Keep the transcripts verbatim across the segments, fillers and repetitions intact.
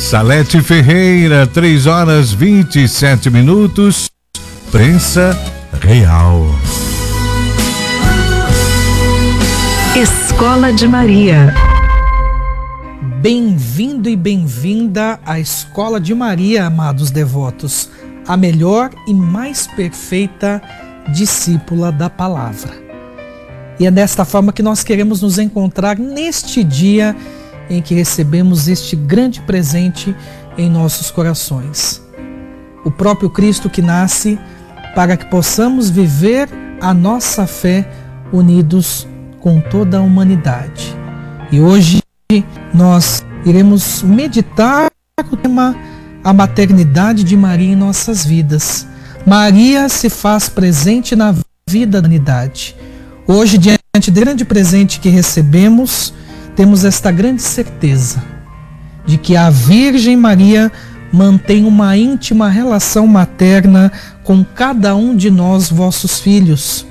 Salete Ferreira, três horas vinte e sete minutos. Prensa Real. Escola de Maria. Bem-vindo e bem-vinda à Escola de Maria, amados devotos, a melhor e mais perfeita discípula da palavra. E é desta forma que nós queremos nos encontrar neste dia em que recebemos este grande presente em nossos corações. O próprio Cristo que nasce para que possamos viver a nossa fé unidos com toda a humanidade. E hoje nós iremos meditar o tema a maternidade de Maria em nossas vidas. Maria se faz presente na vida da humanidade. Hoje, diante do grande presente que recebemos, temos esta grande certeza de que a Virgem Maria mantém uma íntima relação materna com cada um de nós, vossos filhos.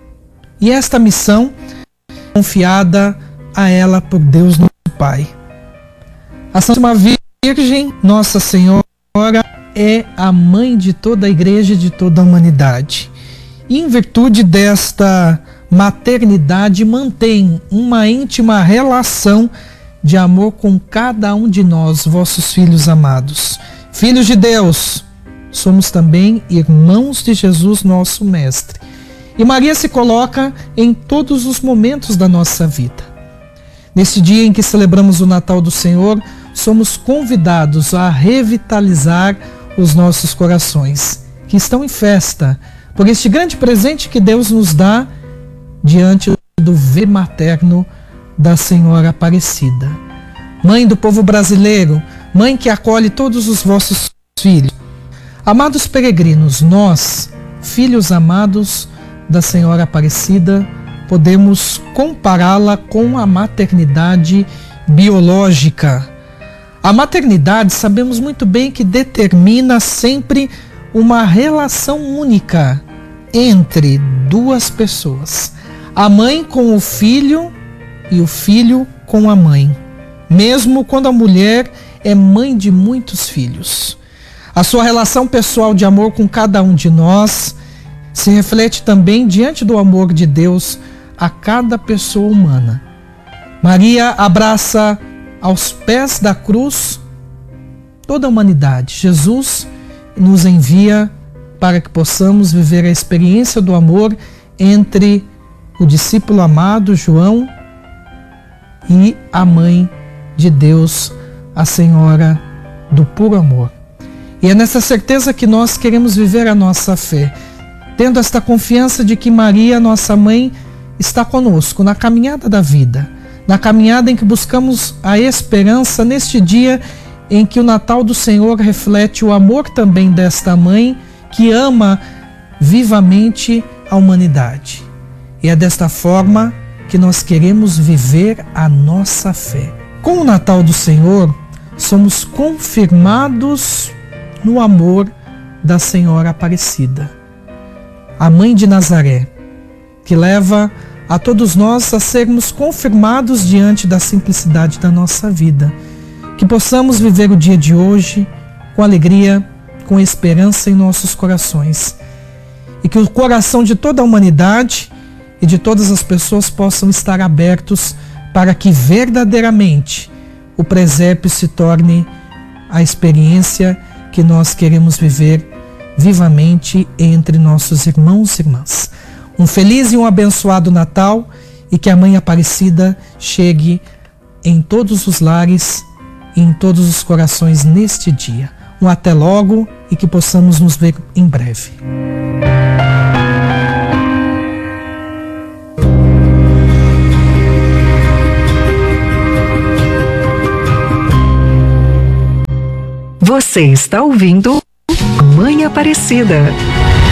E esta missão é confiada a ela por Deus nosso Pai. A Santíssima Virgem, Nossa Senhora, é a mãe de toda a Igreja e de toda a humanidade. E em virtude desta maternidade, mantém uma íntima relação de amor com cada um de nós, vossos filhos amados. Filhos de Deus, somos também irmãos de Jesus, nosso Mestre. E Maria se coloca em todos os momentos da nossa vida. Neste dia em que celebramos o Natal do Senhor, somos convidados a revitalizar os nossos corações, que estão em festa, por este grande presente que Deus nos dá diante do ver materno da Senhora Aparecida. Mãe do povo brasileiro, mãe que acolhe todos os vossos filhos. Amados peregrinos, nós, filhos amados da Senhora Aparecida, podemos compará-la com a maternidade biológica. A maternidade, sabemos muito bem que determina sempre uma relação única entre duas pessoas. A mãe com o filho e o filho com a mãe. Mesmo quando a mulher é mãe de muitos filhos. A sua relação pessoal de amor com cada um de nós se reflete também diante do amor de Deus a cada pessoa humana. Maria abraça aos pés da cruz toda a humanidade. Jesus nos envia para que possamos viver a experiência do amor entre o discípulo amado João e a mãe de Deus, a Senhora do puro amor. E é nessa certeza que nós queremos viver a nossa fé, tendo esta confiança de que Maria, nossa mãe, está conosco na caminhada da vida, na caminhada em que buscamos a esperança neste dia em que o Natal do Senhor reflete o amor também desta mãe que ama vivamente a humanidade. E é desta forma que nós queremos viver a nossa fé. Com o Natal do Senhor, somos confirmados no amor da Senhora Aparecida, a mãe de Nazaré, que leva a todos nós a sermos confirmados diante da simplicidade da nossa vida. Que possamos viver o dia de hoje com alegria, com esperança em nossos corações. E que o coração de toda a humanidade e de todas as pessoas possam estar abertos para que verdadeiramente o presépio se torne a experiência que nós queremos viver vivamente entre nossos irmãos e irmãs. Um feliz e um abençoado Natal e que a Mãe Aparecida chegue em todos os lares e em todos os corações neste dia. Um até logo e que possamos nos ver em breve. Você está ouvindo Mãe Aparecida.